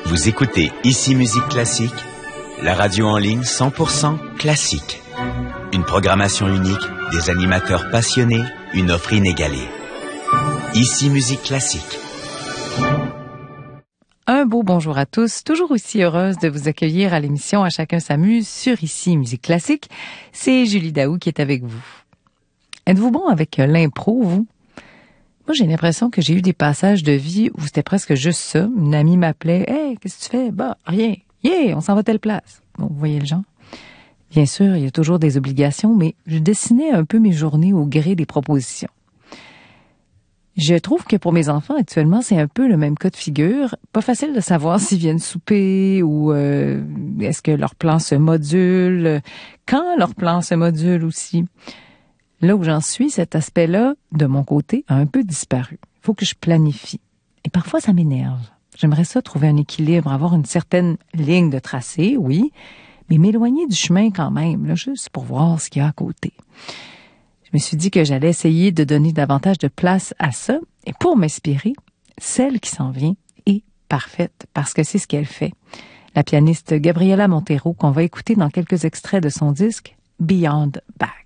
Vous écoutez Ici Musique Classique, la radio en ligne 100% classique. Une programmation unique, des animateurs passionnés, une offre inégalée. Ici Musique Classique. Un beau bonjour à tous, toujours aussi heureuse de vous accueillir à l'émission À chacun s'amuse sur Ici Musique Classique. C'est Julie Daou qui est avec vous. Êtes-vous bon avec l'impro, vous? Moi, j'ai l'impression que j'ai eu des passages de vie où c'était presque juste ça. Une amie m'appelait « Hey, qu'est-ce que tu fais? » Bah, rien. Yeah, on s'en va telle place. Bon, vous voyez le genre. Bien sûr, il y a toujours des obligations, mais je dessinais un peu mes journées au gré des propositions. Je trouve que pour mes enfants, actuellement, c'est un peu le même cas de figure. Pas facile de savoir s'ils viennent souper ou est-ce que leur plan se module, quand leur plan se module aussi. Là où j'en suis, cet aspect-là, de mon côté, a un peu disparu. Il faut que je planifie. Et parfois, ça m'énerve. J'aimerais ça, trouver un équilibre, avoir une certaine ligne de tracé, oui, mais m'éloigner du chemin quand même, là, juste pour voir ce qu'il y a à côté. Je me suis dit que j'allais essayer de donner davantage de place à ça. Et pour m'inspirer, celle qui s'en vient est parfaite, parce que c'est ce qu'elle fait. La pianiste Gabriela Montero, qu'on va écouter dans quelques extraits de son disque « Beyond Back ».